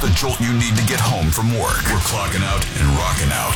the jolt you need to get home from work. We're clocking out and rocking out.